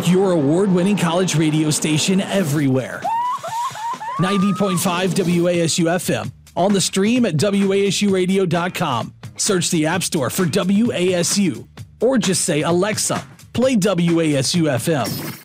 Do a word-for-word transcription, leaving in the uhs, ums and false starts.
Take your award-winning college radio station everywhere. ninety point five W A S U F M. On the stream at W A S U radio dot com. Search the App Store for W A S U. Or just say, Alexa, play W A S U F M.